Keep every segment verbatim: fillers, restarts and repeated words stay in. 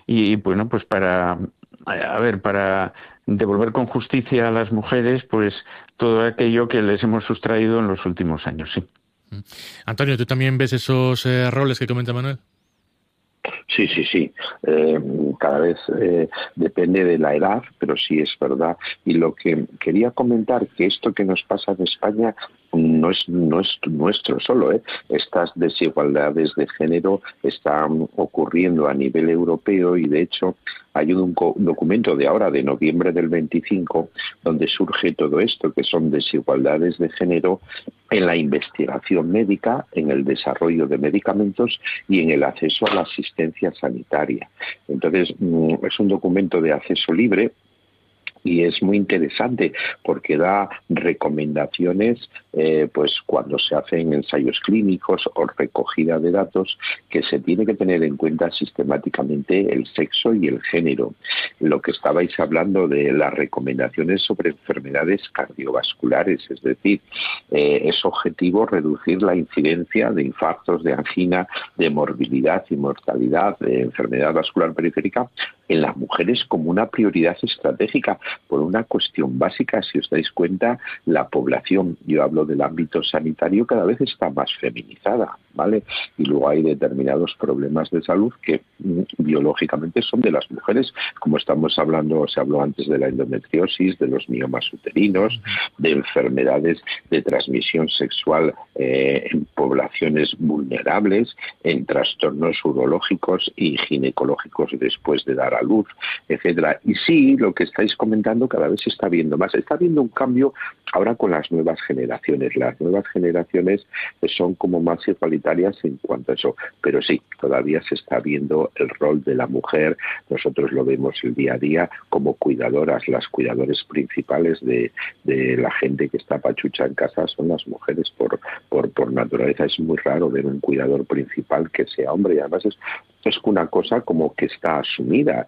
y bueno, pues para, a ver, para devolver con justicia a las mujeres, pues todo aquello que les hemos sustraído en los últimos años, sí. Antonio, ¿tú también ves esos eh, roles que comenta Manuel? Sí, sí, sí. Eh, cada vez eh, depende de la edad, pero sí es verdad. Y lo que quería comentar, que esto que nos pasa en España no es, no es nuestro solo, ¿eh? Estas desigualdades de género están ocurriendo a nivel europeo y, de hecho, hay un documento de ahora, de noviembre del veinticinco, donde surge todo esto, que son desigualdades de género en la investigación médica, en el desarrollo de medicamentos y en el acceso a la asistencia sanitaria. Entonces, es un documento de acceso libre y es muy interesante porque da recomendaciones eh, pues cuando se hacen ensayos clínicos o recogida de datos, que se tiene que tener en cuenta sistemáticamente el sexo y el género. Lo que estabais hablando de las recomendaciones sobre enfermedades cardiovasculares, es decir, eh, es objetivo reducir la incidencia de infartos, de angina, de morbilidad y mortalidad, de enfermedad vascular periférica en las mujeres como una prioridad estratégica por una cuestión básica. Si os dais cuenta, la población, yo hablo del ámbito sanitario, cada vez está más feminizada, ¿vale? Y luego hay determinados problemas de salud que mm, biológicamente son de las mujeres, como estamos hablando, se habló antes de la endometriosis, de los miomas uterinos, de enfermedades de transmisión sexual eh, en poblaciones vulnerables, en trastornos urológicos y ginecológicos después de dar a luz, etcétera. Y sí, lo que estáis comentando, cada vez se está viendo más. Está habiendo un cambio ahora con las nuevas generaciones. Las nuevas generaciones son como más igualitarias en cuanto a eso. Pero sí, todavía se está viendo el rol de la mujer. Nosotros lo vemos el día a día como cuidadoras. Las cuidadoras principales de, de la gente que está pachucha en casa son las mujeres por, por, por naturaleza. Es muy raro ver un cuidador principal que sea hombre, y además es, es una cosa como que está asumida.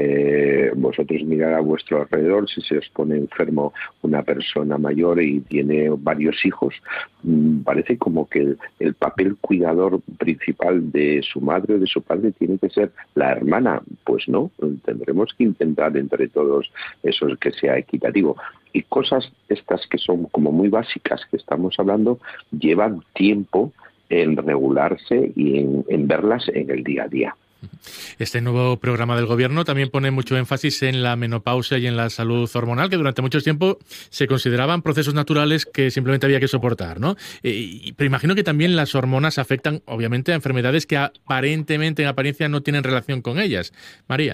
Eh, vosotros mirad a vuestro alrededor, si se os pone enfermo una persona mayor y tiene varios hijos, mmm, parece como que el, el papel cuidador principal de su madre o de su padre tiene que ser la hermana. Pues no, tendremos que intentar entre todos eso, que sea equitativo. Y cosas estas que son como muy básicas que estamos hablando llevan tiempo en regularse y en, en verlas en el día a día. Este nuevo programa del gobierno también pone mucho énfasis en la menopausia y en la salud hormonal, que durante mucho tiempo se consideraban procesos naturales que simplemente había que soportar, ¿no? Eh, pero imagino que también las hormonas afectan, obviamente, a enfermedades que aparentemente, en apariencia, no tienen relación con ellas. María.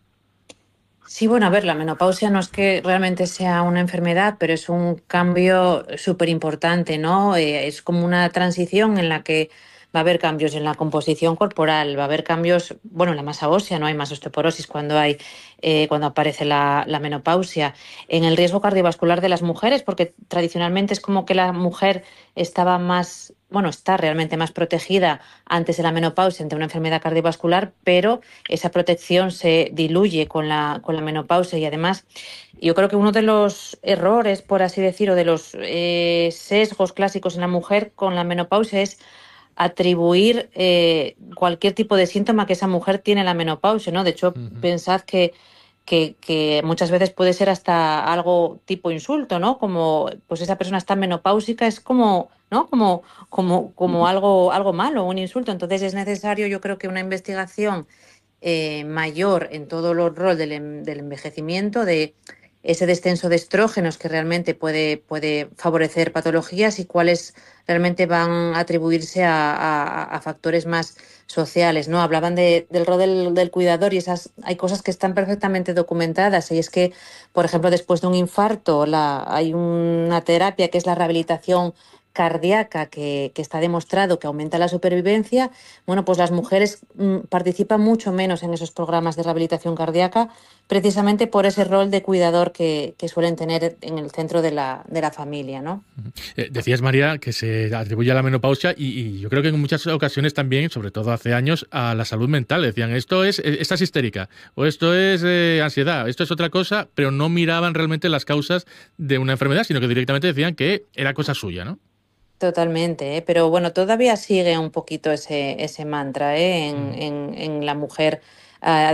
Sí, bueno, a ver, la menopausia no es que realmente sea una enfermedad, pero es un cambio súper importante, ¿no? Eh, es como una transición en la que va a haber cambios en la composición corporal, va a haber cambios, bueno, en la masa ósea, no hay más osteoporosis cuando hay, eh, cuando aparece la, la menopausia, en el riesgo cardiovascular de las mujeres, porque tradicionalmente es como que la mujer estaba más, bueno, está realmente más protegida antes de la menopausia ante una enfermedad cardiovascular, pero esa protección se diluye con la, con la menopausia y además yo creo que uno de los errores, por así decirlo, de los eh, sesgos clásicos en la mujer con la menopausia es atribuir eh, cualquier tipo de síntoma que esa mujer tiene en la menopausia, ¿no? De hecho, uh-huh. pensad que, que, que muchas veces puede ser hasta algo tipo insulto, ¿no? Como, pues esa persona está menopáusica, es como, ¿no? Como, como, como algo, algo malo, un insulto. Entonces es necesario, yo creo que una investigación eh, mayor en todo el rol del, del envejecimiento, de ese descenso de estrógenos que realmente puede, puede favorecer patologías y cuáles realmente van a atribuirse a, a, a factores más sociales, ¿no? Hablaban de, del rol del, del cuidador y esas hay cosas que están perfectamente documentadas y es que, por ejemplo, después de un infarto la, hay una terapia que es la rehabilitación cardíaca que, que está demostrado que aumenta la supervivencia. Bueno, pues las mujeres mmm, participan mucho menos en esos programas de rehabilitación cardíaca precisamente por ese rol de cuidador que, que suelen tener en el centro de la, de la familia, ¿no? Eh, decías, María, que se atribuye a la menopausia y, y yo creo que en muchas ocasiones también, sobre todo hace años, a la salud mental. Decían, esto es, esta es histérica, o esto es eh, ansiedad, esto es otra cosa, pero no miraban realmente las causas de una enfermedad, sino que directamente decían que era cosa suya, ¿no? Totalmente, ¿eh? Pero bueno, todavía sigue un poquito ese, ese mantra ¿eh? en, Mm. en, en la mujer. Uh,